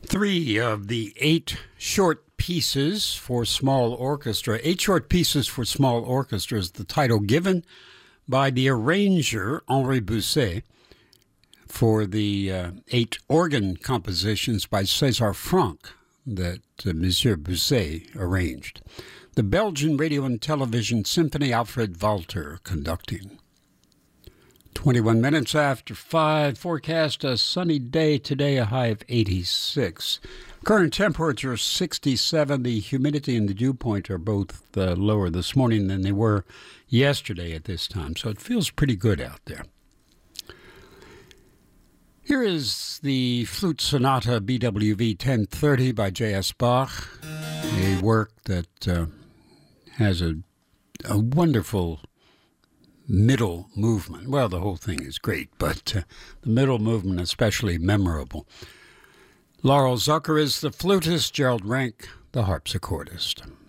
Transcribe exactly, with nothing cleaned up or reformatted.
Three of the eight short pieces for small orchestra, eight short pieces for small orchestra is the title given by the arranger, Henri Bousset, for the uh, eight organ compositions by César Franck that uh, Monsieur Bousset arranged. The Belgian Radio and Television Symphony, Alfred Walter conducting. twenty-one minutes after five, forecast a sunny day today, a high of eighty-six. Current temperature sixty-seven. The humidity and the dew point are both uh, lower this morning than they were yesterday at this time, so it feels pretty good out there. Here is the Flute Sonata B W V ten thirty by J S Bach, a work that uh, has a, a wonderful middle movement. Well, the whole thing is great, but uh, the middle movement especially memorable. Laurel Zucker is the flutist, Gerald Rank the harpsichordist.